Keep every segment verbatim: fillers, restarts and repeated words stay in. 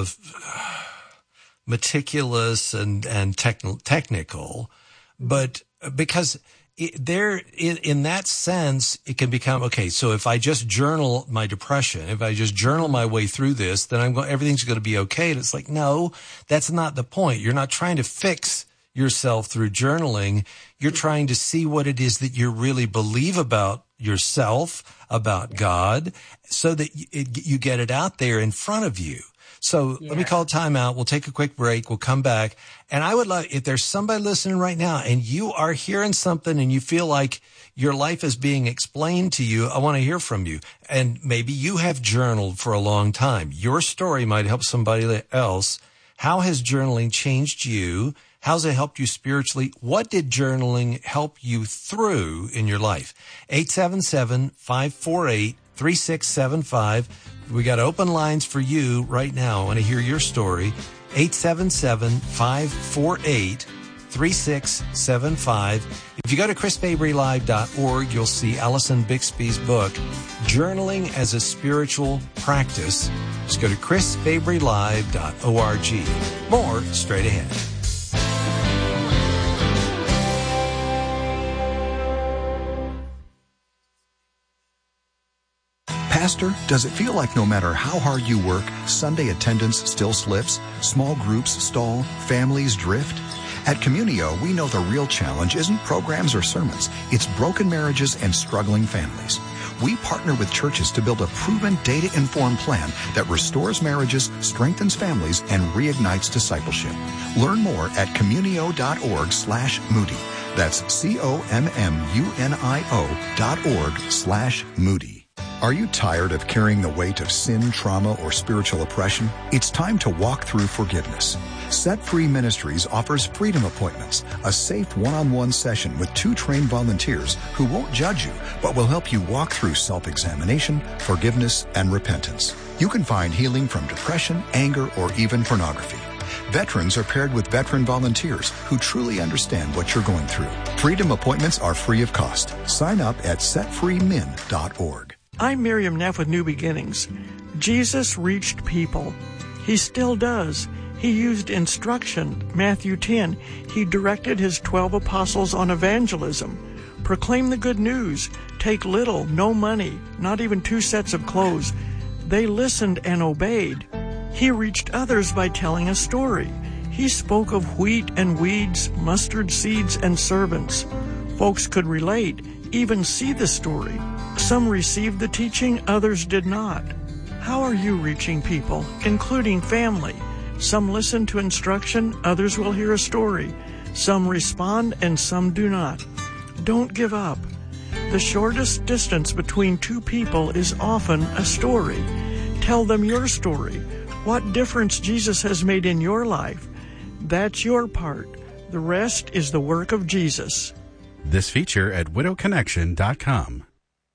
of meticulous and, and techn- technical, but because it, there, in, in that sense, it can become, okay, so if I just journal my depression, if I just journal my way through this, then I'm going, everything's going to be okay. And it's like, no, that's not the point. You're not trying to fix yourself through journaling. You're trying to see what it is that you really believe about yourself, about God, so that you, it, you get it out there in front of you. So yeah. Let me call time out. We'll take a quick break. We'll come back. And I would love, if there's somebody listening right now and you are hearing something and you feel like your life is being explained to you, I want to hear from you. And maybe you have journaled for a long time. Your story might help somebody else. How has journaling changed you? How's it helped you spiritually? What did journaling help you through in your life? eight seven seven, five four eight, three six seven five. We got open lines for you right now. I want to hear your story. eight seven seven, five four eight, three six seven five. If you go to chris fabry live dot org, you'll see Allison Bixby's book, Journaling as a Spiritual Practice. Just go to chris fabry live dot org. More straight ahead. Pastor, does it feel like no matter how hard you work, Sunday attendance still slips, small groups stall, families drift? At Communio, we know the real challenge isn't programs or sermons. It's broken marriages and struggling families. We partner with churches to build a proven, data-informed plan that restores marriages, strengthens families, and reignites discipleship. Learn more at communio.org slash Moody. That's C-O-M-M-U-N-I-O dot org slash Moody. Are you tired of carrying the weight of sin, trauma, or spiritual oppression? It's time to walk through forgiveness. Set Free Ministries offers Freedom Appointments, a safe one-on-one session with two trained volunteers who won't judge you, but will help you walk through self-examination, forgiveness, and repentance. You can find healing from depression, anger, or even pornography. Veterans are paired with veteran volunteers who truly understand what you're going through. Freedom Appointments are free of cost. Sign up at set free min dot org. I'm Miriam Neff with New Beginnings. Jesus reached people. He still does. He used instruction. Matthew ten. He directed his twelve apostles on evangelism. Proclaim the good news. Take little, no money, not even two sets of clothes. They listened and obeyed. He reached others by telling a story. He spoke of wheat and weeds, mustard seeds and servants. Folks could relate, even see the story. Some received the teaching, others did not. How are you reaching people, including family? Some listen to instruction, others will hear a story. Some respond and some do not. Don't give up. The shortest distance between two people is often a story. Tell them your story, what difference Jesus has made in your life. That's your part. The rest is the work of Jesus. This feature at widow connection dot com.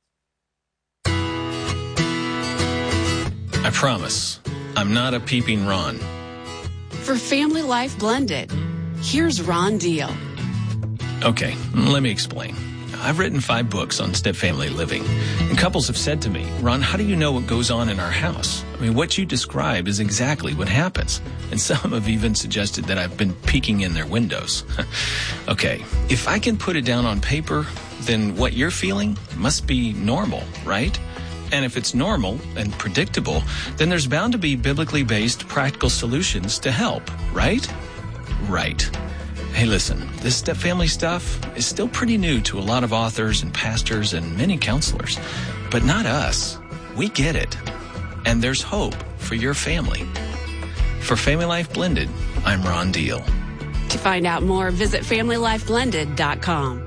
I promise, I'm not a peeping Ron. For Family Life Blended, here's Ron Deal. Okay, let me explain. I've written five books on step-family living, and couples have said to me, Ron, how do you know what goes on in our house? I mean, what you describe is exactly what happens. And some have even suggested that I've been peeking in their windows. Okay, if I can put it down on paper, then what you're feeling must be normal, right? And if it's normal and predictable, then there's bound to be biblically based practical solutions to help, right? Right. Hey, listen, this step-family stuff is still pretty new to a lot of authors and pastors and many counselors, but not us. We get it. And there's hope for your family. For Family Life Blended, I'm Ron Deal. To find out more, visit family life blended dot com.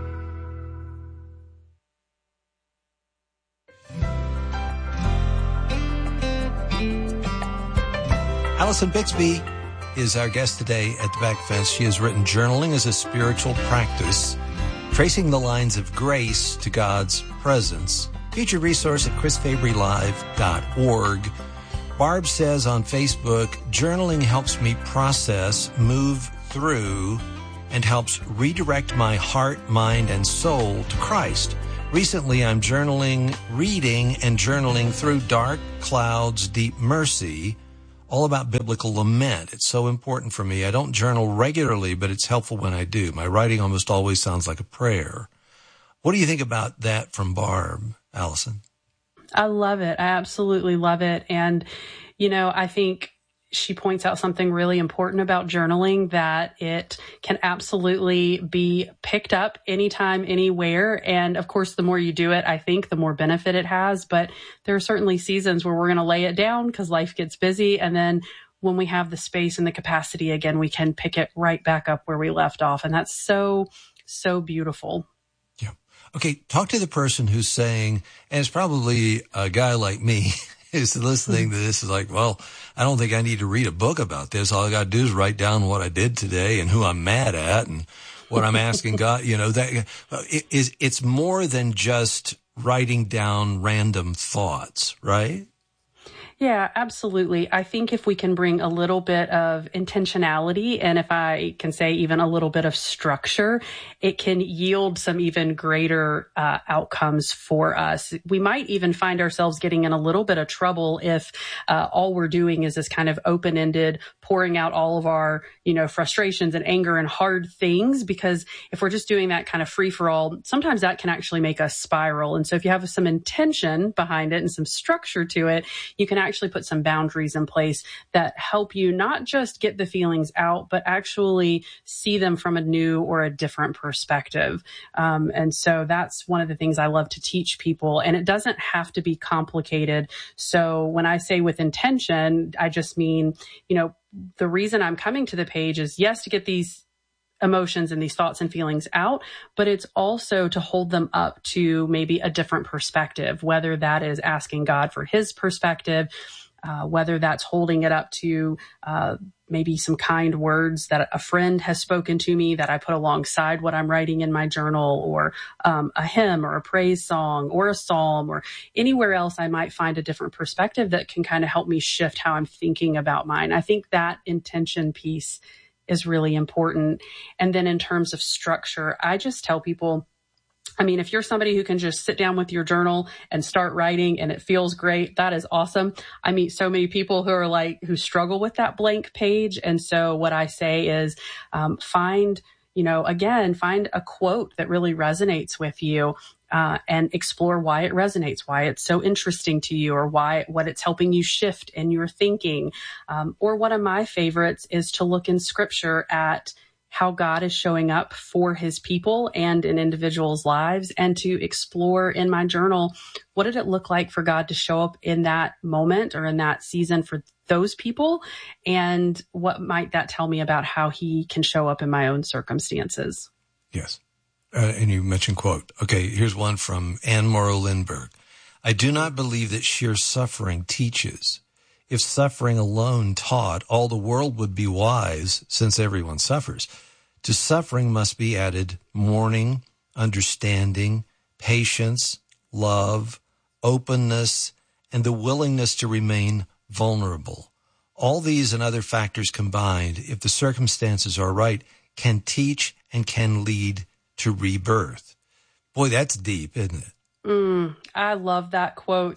Allison Bixby is our guest today at the Back Fence. She has written Journaling as a Spiritual Practice, Tracing the Lines of Grace to God's Presence. Featured resource at chris fabry live dot org. Barb says on Facebook, journaling helps me process, move through, and helps redirect my heart, mind, and soul to Christ. Recently, I'm journaling, reading, and journaling through Dark Clouds, Deep Mercy, all about biblical lament. It's so important for me. I don't journal regularly, but it's helpful when I do. My writing almost always sounds like a prayer. What do you think about that from Barb, Allison? I love it. I absolutely love it. And, you know, I think she points out something really important about journaling, that it can absolutely be picked up anytime, anywhere. And of course, the more you do it, I think the more benefit it has. But there are certainly seasons where we're going to lay it down because life gets busy. And then when we have the space and the capacity again, we can pick it right back up where we left off. And that's so, so beautiful. Yeah. Okay. Talk to the person who's saying, and it's probably a guy like me, is listening to this is like, well, I don't think I need to read a book about this. All I got to do is write down what I did today and who I'm mad at and what I'm asking God. You know, that it is, it's more than just writing down random thoughts, right? Yeah, absolutely. I think if we can bring a little bit of intentionality, and if I can say even a little bit of structure, it can yield some even greater uh, outcomes for us. We might even find ourselves getting in a little bit of trouble if uh, all we're doing is this kind of open-ended pouring out all of our, you know, frustrations and anger and hard things, because if we're just doing that kind of free-for-all, sometimes that can actually make us spiral. And so if you have some intention behind it and some structure to it, you can actually actually put some boundaries in place that help you not just get the feelings out, but actually see them from a new or a different perspective. Um, and so that's one of the things I love to teach people. And it doesn't have to be complicated. So when I say with intention, I just mean, you know, the reason I'm coming to the page is, yes, to get these emotions and these thoughts and feelings out, but it's also to hold them up to maybe a different perspective, whether that is asking God for his perspective, uh, whether that's holding it up to uh, maybe some kind words that a friend has spoken to me that I put alongside what I'm writing in my journal, or um, a hymn or a praise song or a psalm, or anywhere else I might find a different perspective that can kind of help me shift how I'm thinking about mine. I think that intention piece is really important. And then in terms of structure, I just tell people, I mean, if you're somebody who can just sit down with your journal and start writing and it feels great, that is awesome. I meet so many people who are like, who struggle with that blank page. And so what I say is, um, find, you know, again, find a quote that really resonates with you. Uh, and explore why it resonates, why it's so interesting to you, or why, what it's helping you shift in your thinking. Um, or one of my favorites is to look in scripture at how God is showing up for his people and in individuals' lives, and to explore in my journal, what did it look like for God to show up in that moment or in that season for those people? And what might that tell me about how he can show up in my own circumstances? Yes. Uh, and you mentioned quote. Okay, here's one from Anne Morrow Lindbergh. I do not believe that sheer suffering teaches. If suffering alone taught, all the world would be wise, since everyone suffers. To suffering must be added mourning, understanding, patience, love, openness, and the willingness to remain vulnerable. All these and other factors combined, if the circumstances are right, can teach and can lead to rebirth. Boy, that's deep, isn't it? Mm, I love that quote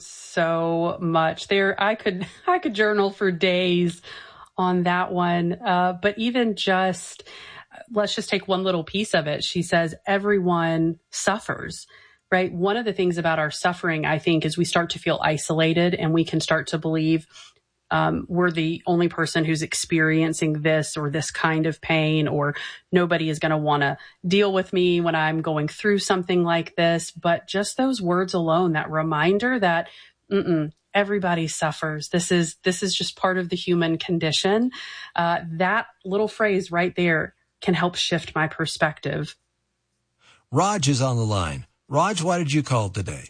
so much. There, I could, I could journal for days on that one. Uh, but even just, let's just take one little piece of it. She says, everyone suffers, right? One of the things about our suffering, I think, is we start to feel isolated, and we can start to believe Um, we're the only person who's experiencing this or this kind of pain, or nobody is going to want to deal with me when I'm going through something like this. But just those words alone, that reminder that mm-mm, everybody suffers. This is this is just part of the human condition. Uh, that little phrase right there can help shift my perspective. Raj is on the line. Raj, why did you call today?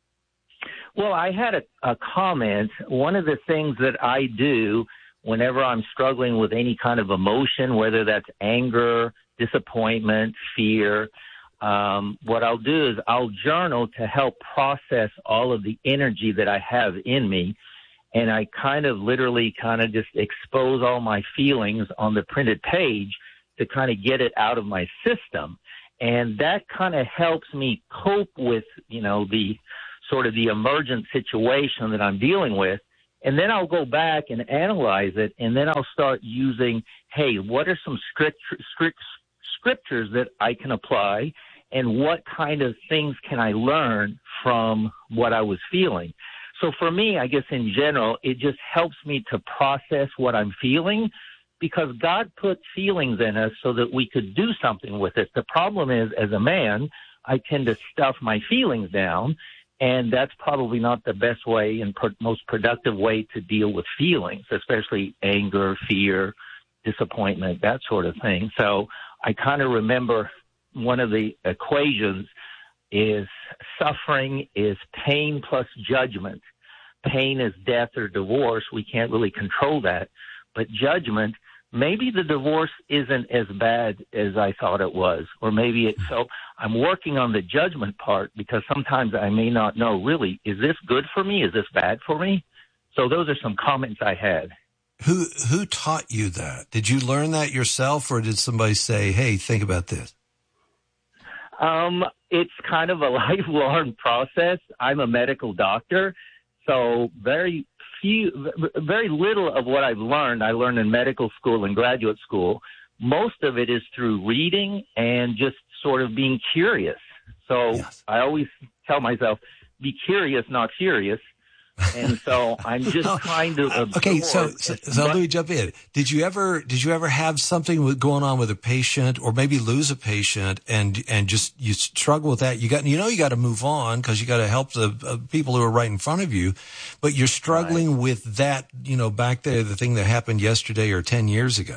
Well, I had a, a comment. One of the things that I do whenever I'm struggling with any kind of emotion, whether that's anger, disappointment, fear, um, what I'll do is I'll journal to help process all of the energy that I have in me. And I kind of literally kind of just expose all my feelings on the printed page to kind of get it out of my system. And that kind of helps me cope with, you know, the sort of the emergent situation that I'm dealing with. And then I'll go back and analyze it, and then I'll start using, hey, what are some script, script, scriptures that I can apply, and what kind of things can I learn from what I was feeling? So for me, I guess in general, it just helps me to process what I'm feeling, because God put feelings in us so that we could do something with it. The problem is, as a man, I tend to stuff my feelings down, and that's probably not the best way and pro- most productive way to deal with feelings, especially anger, fear, disappointment, that sort of thing. So I kind of remember one of the equations is suffering is pain plus judgment. Pain is death or divorce. We can't really control that. But judgment, maybe the divorce isn't as bad as I thought it was, or maybe it. So I'm working on the judgment part, because sometimes I may not know really, is this good for me? Is this bad for me? So those are some comments I had. Who who taught you that? Did you learn that yourself, or did somebody say, hey, think about this? Um, it's kind of a lifelong process. I'm a medical doctor, so very few, very little of what I've learned, I learned in medical school and graduate school. Most of it is through reading and just sort of being curious. So yes. I always tell myself, be curious, not furious. And so I'm just oh, trying to absorb. Okay, so so, so let me jump in. Did you ever did you ever have something with, going on with a patient, or maybe lose a patient, and and just you struggle with that? You got you know you got to move on because you got to help the uh, people who are right in front of you, but you're struggling right. with that. You know, back there, the thing that happened yesterday or ten years ago.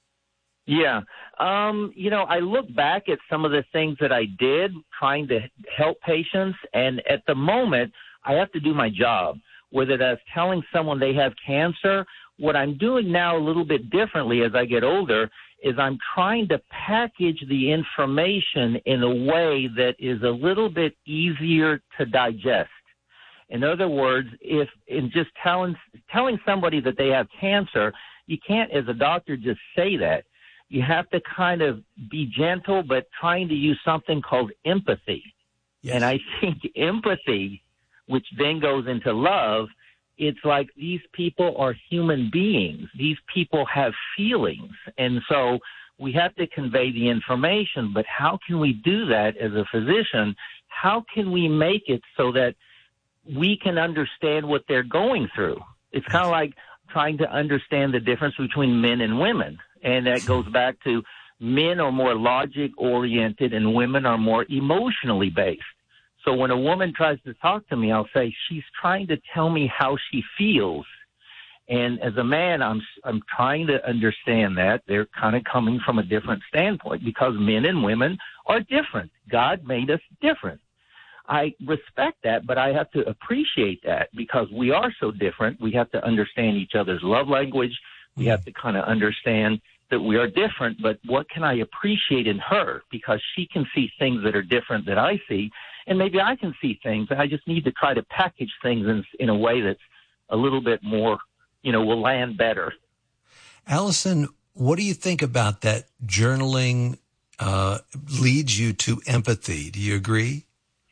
Yeah. Um, you know, I look back at some of the things that I did trying to help patients, and at the moment, I have to do my job, whether that's telling someone they have cancer. What I'm doing now a little bit differently as I get older is I'm trying to package the information in a way that is a little bit easier to digest. In other words, if in just telling telling somebody that they have cancer, you can't, as a doctor, just say that. You have to kind of be gentle, but trying to use something called empathy. Yes. And I think empathy, which then goes into love, it's like these people are human beings. These people have feelings. And so we have to convey the information, but how can we do that as a physician? How can we make it so that we can understand what they're going through? It's kind of like trying to understand the difference between men and women. And that goes back to men are more logic-oriented and women are more emotionally based. So when a woman tries to talk to me, I'll say, she's trying to tell me how she feels. And as a man, I'm I'm trying to understand that. They're kind of coming from a different standpoint, because men and women are different. God made us different. I respect that, but I have to appreciate that, because we are so different. We have to understand each other's love language. We have to kind of understand that we are different, but what can I appreciate in her? Because she can see things that are different that I see, and maybe I can see things. I just need to try to package things in, in a way that's a little bit more, you know, will land better. Allison, what do you think about that journaling uh, leads you to empathy? Do you agree?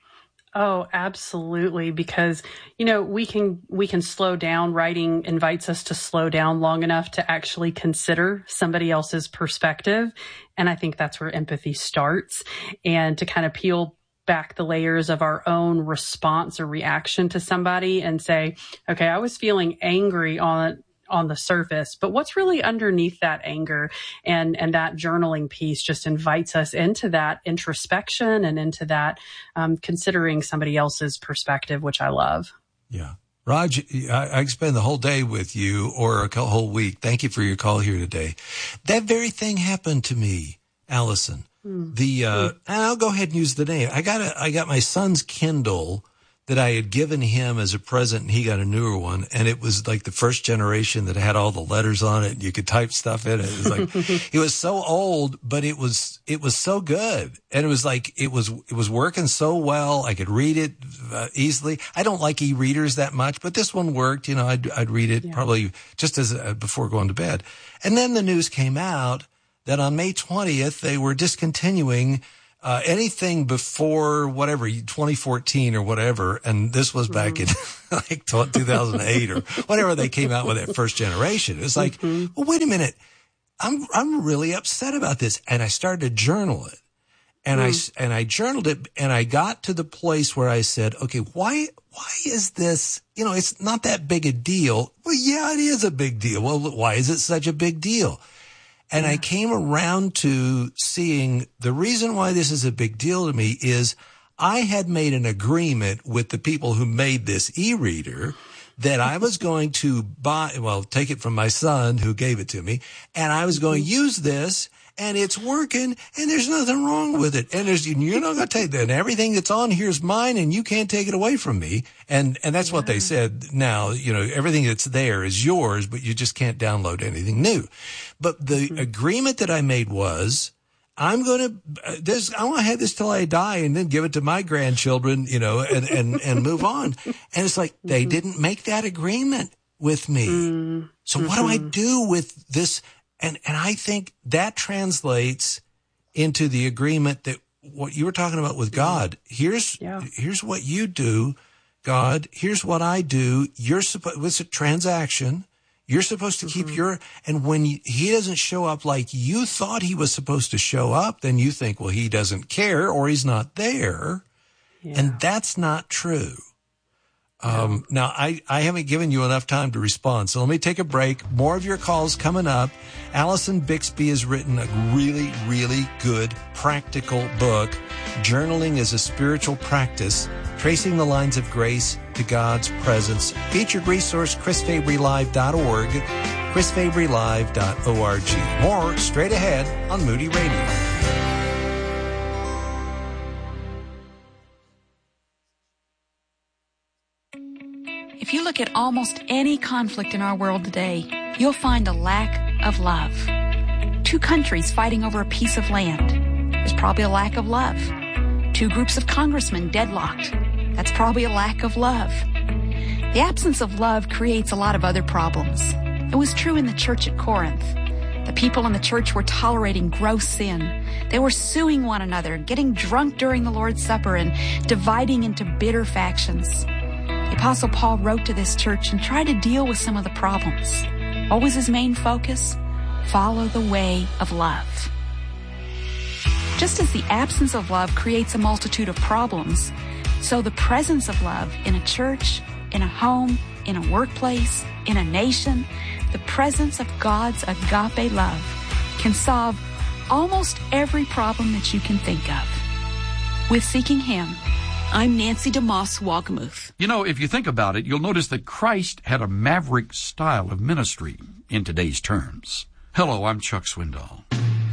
Oh, absolutely. Because, you know, we can, we can slow down. Writing invites us to slow down long enough to actually consider somebody else's perspective. And I think that's where empathy starts, and to kind of peel back the layers of our own response or reaction to somebody and say, okay, I was feeling angry on on the surface, but what's really underneath that anger? And, and that journaling piece just invites us into that introspection and into that, um, considering somebody else's perspective, which I love. Yeah. Raj, I, I could spend the whole day with you, or a whole week. Thank you for your call here today. That very thing happened to me, Allison. Mm. The, uh, mm. and I'll go ahead and use the name. I got a, I got my son's Kindle that I had given him as a present, and he got a newer one. And it was like the first generation that had all the letters on it. You could type stuff in it. It was like, it was so old, but it was, it was so good. And it was like, it was, it was working so well. I could read it uh, easily. I don't like e-readers that much, but this one worked. You know, I'd, I'd read it yeah. probably just as, uh, before going to bed. And then the news came out that on May twentieth, they were discontinuing uh, anything before whatever, twenty fourteen or whatever, and this was back mm-hmm. in like two thousand eight or whatever they came out with that first generation. It's like, mm-hmm. well, wait a minute. I'm, I'm really upset about this. And I started to journal it. And mm. I, and I journaled it, and I got to the place where I said, okay, why, why is this, you know, it's not that big a deal. Well, yeah, it is a big deal. Well, why is it such a big deal? And yeah. I came around to seeing the reason why this is a big deal to me is I had made an agreement with the people who made this e-reader that I was going to buy, well, take it from my son who gave it to me, and I was going to use this, and it's working, and there's nothing wrong with it. And there's, you're not going to take that. And everything that's on here is mine, and you can't take it away from me. And, and that's yeah. what they said. Now, you know, everything that's there is yours, but you just can't download anything new. But the mm-hmm. agreement that I made was, I'm going to, uh, this, I want to have this till I die and then give it to my grandchildren, you know, and, and, and move on. And it's like, they mm-hmm. didn't make that agreement with me. Mm-hmm. So what do I do with this? And, and I think that translates into the agreement that what you were talking about with God. Here's, yeah. here's what you do, God. Here's what I do. You're supposed, it's a transaction. You're supposed to keep mm-hmm. your, and when you, he doesn't show up like you thought he was supposed to show up, then you think, well, he doesn't care or he's not there. Yeah. And that's not true. Um, no. Now I, I haven't given you enough time to respond. So let me take a break. More of your calls coming up. Allison Bixby has written a really, really good practical book. Journaling is a spiritual practice, tracing the lines of grace to God's presence. Featured resource, chris fabry live dot org, chris fabry live dot org. More straight ahead on Moody Radio. If you look at almost any conflict in our world today, you'll find a lack of love. Two countries fighting over a piece of land. There's probably a lack of love. Two groups of congressmen deadlocked. That's probably a lack of love. The absence of love creates a lot of other problems. It was true in the church at Corinth. The people in the church were tolerating gross sin. They were suing one another, getting drunk during the Lord's Supper, and dividing into bitter factions. The Apostle Paul wrote to this church and tried to deal with some of the problems. What was his main focus? Follow the way of love. Just as the absence of love creates a multitude of problems, so the presence of love in a church, in a home, in a workplace, in a nation, the presence of God's agape love can solve almost every problem that you can think of. With Seeking Him, I'm Nancy DeMoss Walgamuth. You know, if you think about it, you'll notice that Christ had a maverick style of ministry in today's terms. Hello, I'm Chuck Swindoll.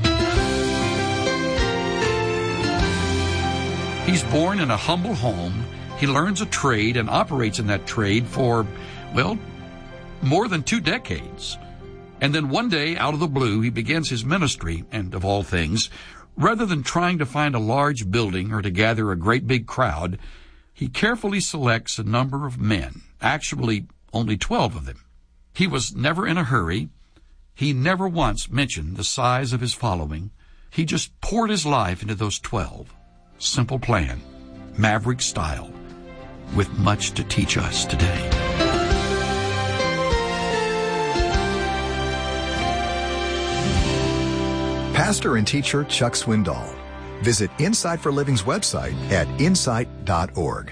He's born in a humble home. He learns a trade and operates in that trade for, well, more than two decades. And then one day, out of the blue, he begins his ministry, and of all things, rather than trying to find a large building or to gather a great big crowd, he carefully selects a number of men, actually only twelve of them. He was never in a hurry. He never once mentioned the size of his following. He just poured his life into those twelve. Simple plan, maverick style, with much to teach us today. Pastor and teacher Chuck Swindoll. Visit Insight for Living's website at insight dot org.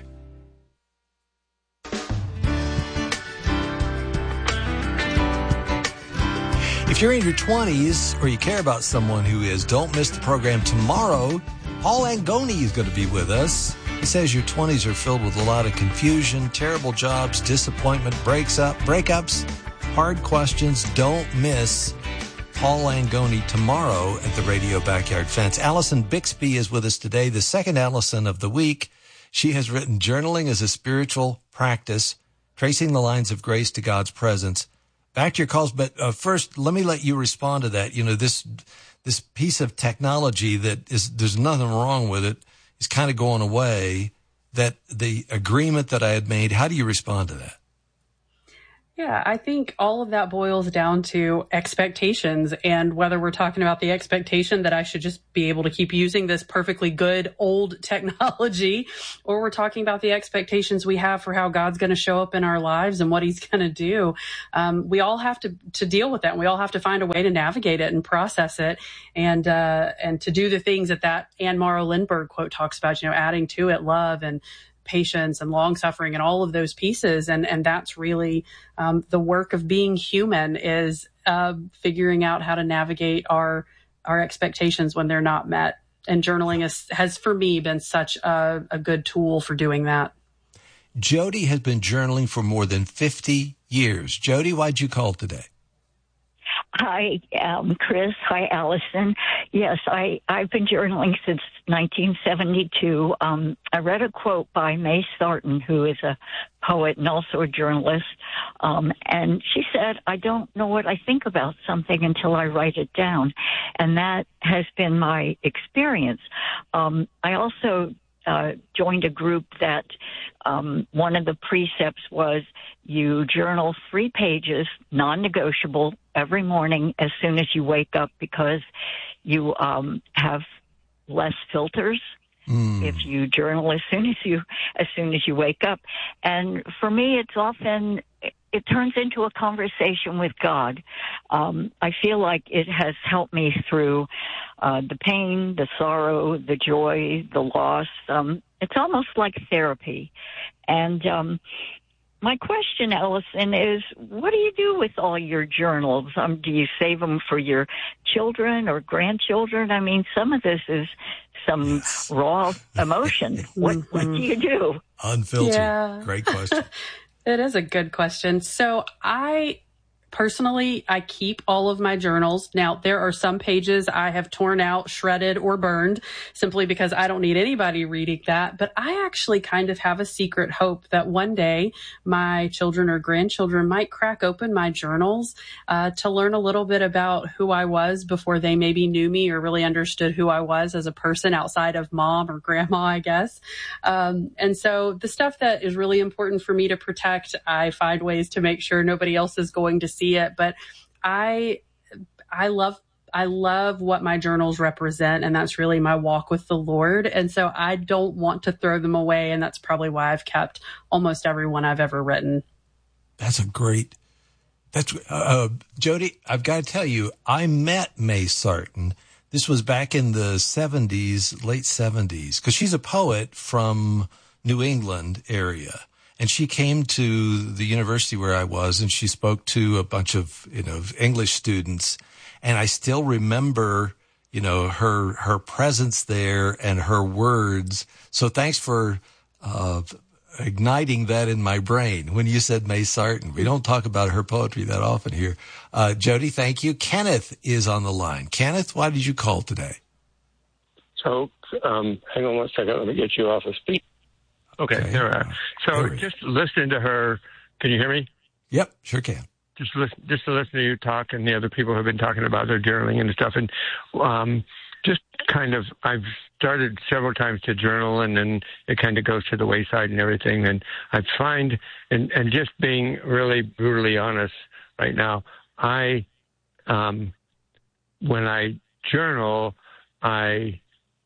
If you're in your twenties or you care about someone who is, don't miss the program tomorrow. Paul Angoni is going to be with us. He says your twenties are filled with a lot of confusion, terrible jobs, disappointment, breaks up, breakups, hard questions. Don't miss Paul Angoni tomorrow at the Radio Backyard Fence. Allison Bixby is with us today, the second Allison of the week. She has written Journaling as a Spiritual Practice, Tracing the Lines of Grace to God's Presence. Back to your calls, but uh, first, let me let you respond to that. You know, this this piece of technology that is, there's nothing wrong with it, is kind of going away, that the agreement that I had made, how do you respond to that? Yeah, I think all of that boils down to expectations, and whether we're talking about the expectation that I should just be able to keep using this perfectly good old technology, or we're talking about the expectations we have for how God's going to show up in our lives and what he's going to do. Um, we all have to, to deal with that. And we all have to find a way to navigate it and process it, and, uh, and to do the things that that Anne Morrow Lindbergh quote talks about, you know, adding to it love and patience and long suffering and all of those pieces. And, and that's really um, the work of being human, is uh, figuring out how to navigate our, our expectations when they're not met. And journaling is, has, for me, been such a, a good tool for doing that. Jody has been journaling for more than fifty years. Jody, why'd you call today? Hi, um, Chris. Hi, Allison. Yes, I, I've been journaling since nineteen seventy-two. Um, I read a quote by May Sarton, who is a poet and also a journalist. Um, and she said, I don't know what I think about something until I write it down. And that has been my experience. Um, I also Uh, joined a group that um, one of the precepts was you journal three pages, non-negotiable, every morning as soon as you wake up, because you um, have less filters mm. if you journal as soon as you as soon as you wake up. And for me, it's often it turns into a conversation with God. Um, I feel like it has helped me through uh, the pain, the sorrow, the joy, the loss. Um, it's almost like therapy. And um, my question, Allison, is what do you do with all your journals? Um, do you save them for your children or grandchildren? I mean, some of this is some yes. raw emotion. What, what do you do? Unfiltered. Yeah. Great question. It is a good question. So I personally, I keep all of my journals. Now, there are some pages I have torn out, shredded, or burned simply because I don't need anybody reading that. But I actually kind of have a secret hope that one day my children or grandchildren might crack open my journals uh, to learn a little bit about who I was before they maybe knew me or really understood who I was as a person outside of mom or grandma, I guess. Um, and so the stuff that is really important for me to protect, I find ways to make sure nobody else is going to see it. But I, I love, I love what my journals represent, and that's really my walk with the Lord. And so I don't want to throw them away. And that's probably why I've kept almost every one I've ever written. That's a great, that's, uh, Jody, I've got to tell you, I met May Sarton. This was back in the seventies, late seventies, because she's a poet from New England area. And she came to the university where I was, and she spoke to a bunch of, you know, English students. And I still remember, you know, her, her presence there and her words. So thanks for, uh, igniting that in my brain when you said May Sarton. We don't talk about her poetry that often here. Uh, Jody, thank you. Kenneth is on the line. Kenneth, why did you call today? So, um, hang on one second. Let me get you off of speak. Okay, okay, there we are. So just listening to her, can you hear me? Yep, sure can. Just listen, just to listen to you talk and the other people who have been talking about their journaling and stuff, and um, just kind of, I've started several times to journal, and then it kind of goes to the wayside and everything. And I find, and and just being really brutally honest right now, I, um, when I journal, I,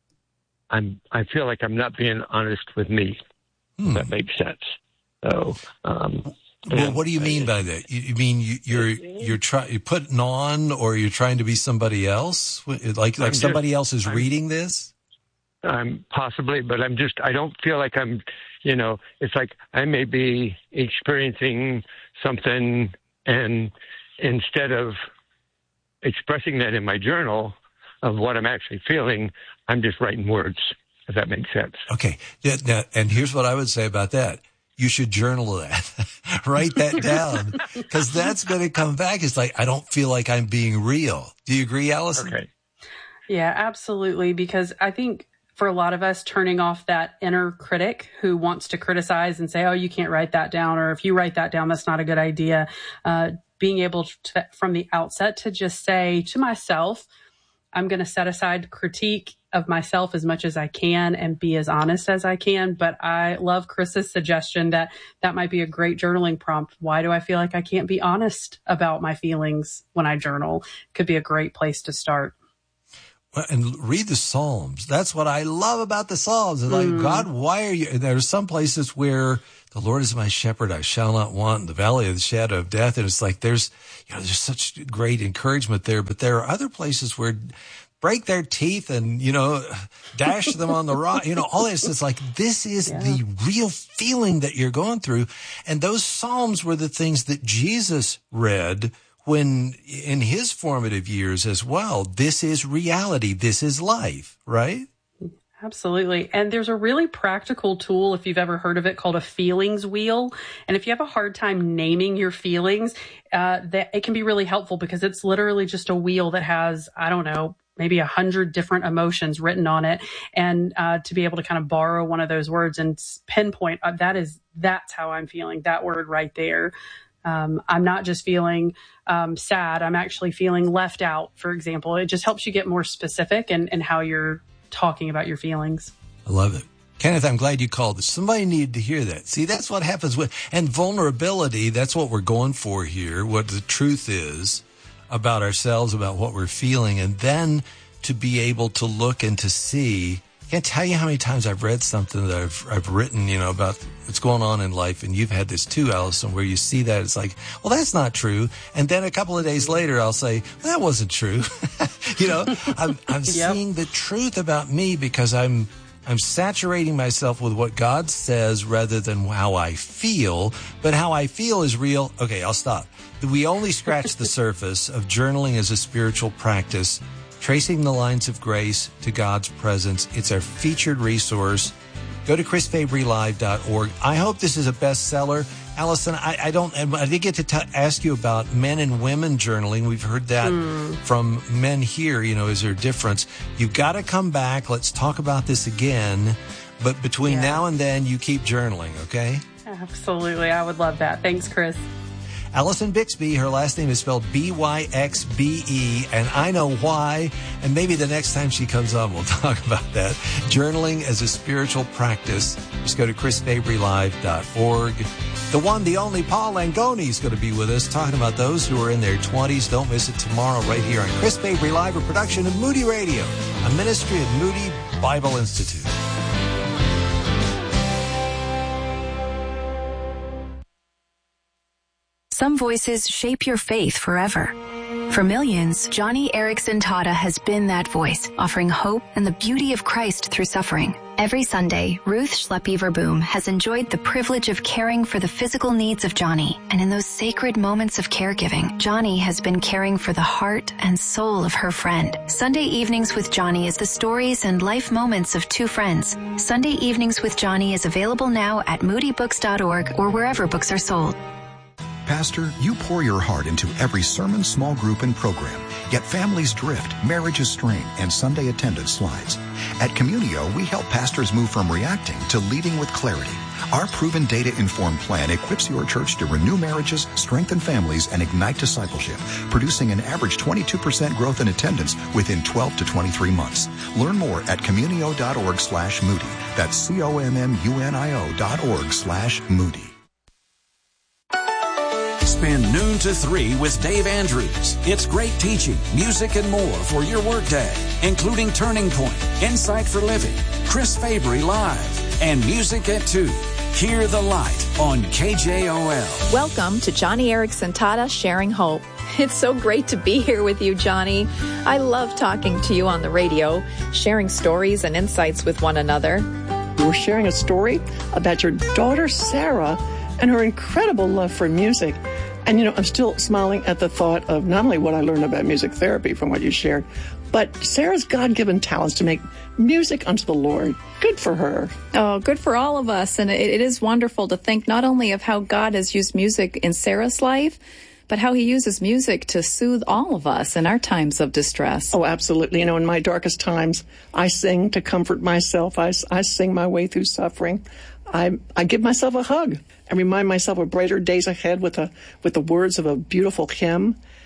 I'm, I feel like I'm not being honest with me. Hmm. That makes sense. So, um, well, what do you mean by that? You, you mean you, you're you're trying you're putting on, or you're trying to be somebody else? Like like I'm somebody just, else is I'm, reading this? I'm possibly, but I'm just I don't feel like I'm. You know, it's like I may be experiencing something, and instead of expressing that in my journal of what I'm actually feeling, I'm just writing words. If that makes sense. Okay. Yeah, now, and here's what I would say about that. You should journal that. Write that down, because that's going to come back. It's like, I don't feel like I'm being real. Do you agree, Allison? Okay. Yeah, absolutely. Because I think for a lot of us, turning off that inner critic who wants to criticize and say, oh, you can't write that down, or if you write that down, that's not a good idea. Uh, being able to, from the outset, to just say to myself, I'm going to set aside critique of myself as much as I can and be as honest as I can. But I love Chris's suggestion that that might be a great journaling prompt. Why do I feel like I can't be honest about my feelings when I journal? Could be a great place to start. And read the Psalms. That's what I love about the Psalms. It's like, mm. God, why are you? There's some places where the Lord is my shepherd, I shall not want, in the valley of the shadow of death. And it's like, there's, you know, there's such great encouragement there. But there are other places where break their teeth and, you know, dash them on the rock, you know, all this. It's like, this is yeah. the real feeling that you're going through. And those Psalms were the things that Jesus read when in his formative years as well. This is reality. This is life, right? Absolutely. And there's a really practical tool, if you've ever heard of it, called a feelings wheel. And if you have a hard time naming your feelings, uh, that it can be really helpful because it's literally just a wheel that has, I don't know, maybe a hundred different emotions written on it. And uh, to be able to kind of borrow one of those words and pinpoint, uh, that is, that's how I'm feeling, that word right there. Um, I'm not just feeling um, sad. I'm actually feeling left out, for example. It just helps you get more specific in, in how you're talking about your feelings. I love it. Kenneth, I'm glad you called this. Somebody needed to hear that. See, that's what happens with, and vulnerability, that's what we're going for here, what the truth is about ourselves, about what we're feeling, and then to be able to look and to see. I can't tell you how many times I've read something that I've, I've written, you know, about what's going on in life, and you've had this too, Allison, where you see that, it's like, well, that's not true. And then a couple of days later, I'll say, well, that wasn't true. you know, I'm, I'm yep. seeing the truth about me because I'm, I'm saturating myself with what God says rather than how I feel. But how I feel is real. Okay, I'll stop. We only scratch the surface of journaling as a spiritual practice, tracing the lines of grace to God's presence. It's our featured resource. Go to chris fabry live dot org. I hope this is a bestseller. Allison, I, I don't, I did get to t- ask you about men and women journaling. We've heard that mm. from men here. You know, is there a difference? You've got to come back. Let's talk about this again. But between yeah. now and then, you keep journaling, okay? Absolutely. I would love that. Thanks, Chris. Allison Bixby, her last name is spelled B Y X B E, and I know why, and maybe the next time she comes on, we'll talk about that. Journaling as a spiritual practice. Just go to chris fabry live dot org. The one, the only, Paul Langoni is going to be with us, talking about those who are in their twenties. Don't miss it tomorrow right here on Chris Fabry Live, a production of Moody Radio, a ministry of Moody Bible Institute. Some voices shape your faith forever. For millions, Johnny Erickson Tata has been that voice, offering hope and the beauty of Christ through suffering. Every Sunday, Ruth Schleppy Verboom has enjoyed the privilege of caring for the physical needs of Johnny. And in those sacred moments of caregiving, Johnny has been caring for the heart and soul of her friend. Sunday Evenings with Johnny is the stories and life moments of two friends. Sunday Evenings with Johnny is available now at moody books dot org or wherever books are sold. Pastor, you pour your heart into every sermon, small group, and program, yet families drift, marriages strain, and Sunday attendance slides. At Communio, we help pastors move from reacting to leading with clarity. Our proven data-informed plan equips your church to renew marriages, strengthen families, and ignite discipleship, producing an average twenty-two percent growth in attendance within twelve to twenty-three months. Learn more at communio dot org slash Moody. That's C O M M U N I O dot org slash Moody. Spend noon to three with Dave Andrews. It's great teaching, music, and more for your workday, including Turning Point, Insight for Living, Chris Fabry Live, and Music at two. Hear the Light on K J O L. Welcome to Johnny Erickson Tata Sharing Hope. It's so great to be here with you, Johnny. I love talking to you on the radio, sharing stories and insights with one another. We're sharing a story about your daughter, Sarah, and her incredible love for music. And, you know, I'm still smiling at the thought of not only what I learned about music therapy from what you shared, but Sarah's God-given talents to make music unto the Lord. Good for her. Oh, good for all of us. And it, it is wonderful to think not only of how God has used music in Sarah's life, but how he uses music to soothe all of us in our times of distress. Oh, absolutely. You know, in my darkest times, I sing to comfort myself. I, I sing my way through suffering. I, I give myself a hug and remind myself of brighter days ahead with a with the words of a beautiful hymn.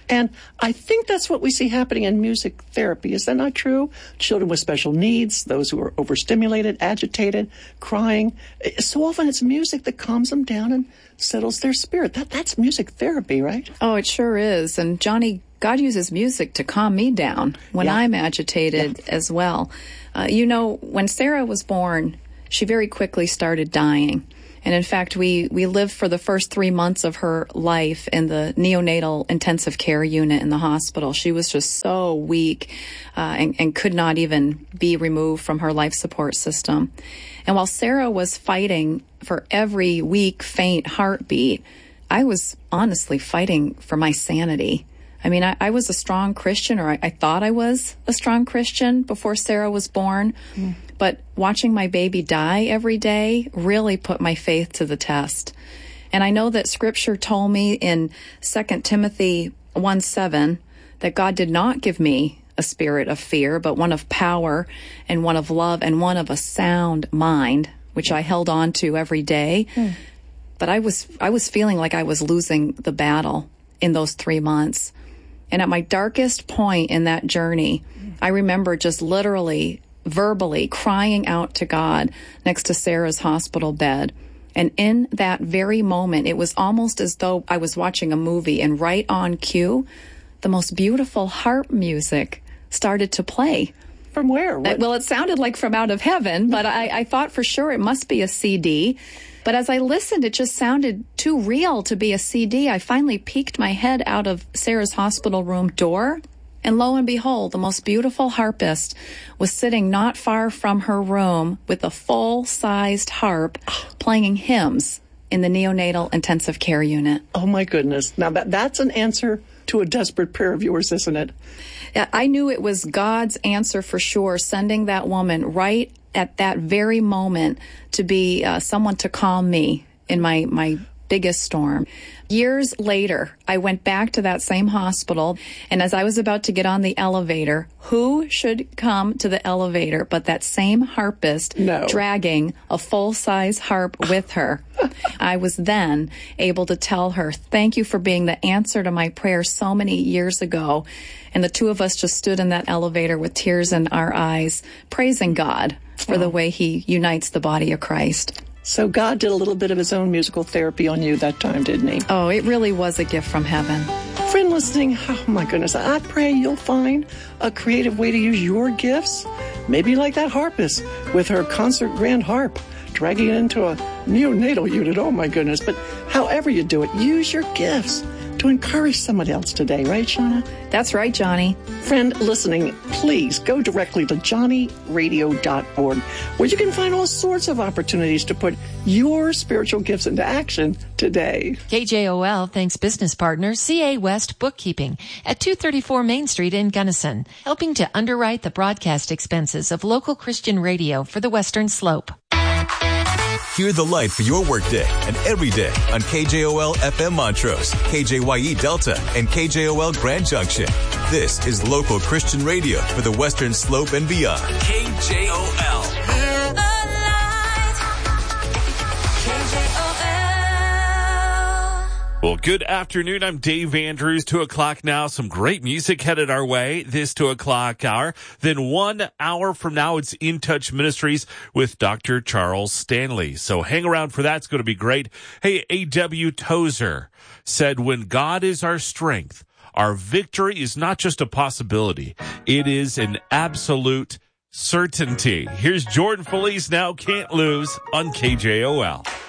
And I think that's what we see happening in music therapy. Is that not true? Children with special needs, those who are overstimulated, agitated, crying. So often it's music that calms them down and settles their spirit. That That's music therapy, right? Oh, it sure is. And Johnny, God uses music to calm me down when yeah. I'm agitated yeah. as well. Uh, you know, when Sarah was born, she very quickly started dying. And in fact, we, we lived for the first three months of her life in the neonatal intensive care unit in the hospital. She was just so weak uh, and, and could not even be removed from her life support system. And while Sarah was fighting for every weak, faint heartbeat, I was honestly fighting for my sanity. I mean, I, I was a strong Christian, or I, I thought I was a strong Christian before Sarah was born. Mm. But watching my baby die every day really put my faith to the test. And I know that Scripture told me in Second Timothy one seven that God did not give me a spirit of fear, but one of power and one of love and one of a sound mind, which I held on to every day. Mm. But I was I was feeling like I was losing the battle in those three months. And at my darkest point in that journey, I remember just literally, verbally crying out to God next to Sarah's hospital bed. And in that very moment, it was almost as though I was watching a movie, and right on cue, the most beautiful harp music started to play. From where? What? Well, it sounded like from out of heaven, but I, I thought for sure it must be a C D. But as I listened, it just sounded too real to be a C D. I finally peeked my head out of Sarah's hospital room door, and lo and behold, the most beautiful harpist was sitting not far from her room with a full-sized harp playing hymns in the neonatal intensive care unit. Oh, my goodness. Now, that that's an answer to a desperate prayer of yours, isn't it? Yeah, I knew it was God's answer for sure, sending that woman right at that very moment to be uh, someone to calm me in my, my biggest storm. Years later, I went back to that same hospital, and as I was about to get on the elevator, who should come to the elevator but that same harpist no. dragging a full-size harp with her. I was then able to tell her, thank you for being the answer to my prayer so many years ago. And the two of us just stood in that elevator with tears in our eyes, praising God for oh. the way he unites the body of Christ. So God did a little bit of his own musical therapy on you that time, didn't he? Oh, it really was a gift from heaven. Friend listening, oh my goodness, I pray you'll find a creative way to use your gifts. Maybe like that harpist with her concert grand harp, dragging it into a neonatal unit. Oh my goodness. But however you do it, use your gifts to encourage somebody else today, right, Shauna? That's right, Johnny. Friend listening, please go directly to johnny radio dot org, where you can find all sorts of opportunities to put your spiritual gifts into action today. K J O L thanks business partner C A West Bookkeeping at two thirty-four Main Street in Gunnison, helping to underwrite the broadcast expenses of local Christian radio for the Western Slope. Hear the light for your workday and every day on K J O L F M Montrose, K J Y E Delta, and K J O L Grand Junction. This is local Christian radio for the Western Slope and beyond. K J O L. Hear the light. K J O L. Well, good afternoon. I'm Dave Andrews. Two o'clock now. Some great music headed our way this two o'clock hour. Then one hour from now, it's In Touch Ministries with Doctor Charles Stanley. So hang around for that. It's going to be great. Hey, A W Tozer said, when God is our strength, our victory is not just a possibility. It is an absolute certainty. Here's Jordan Felice now, Can't Lose on K J O L.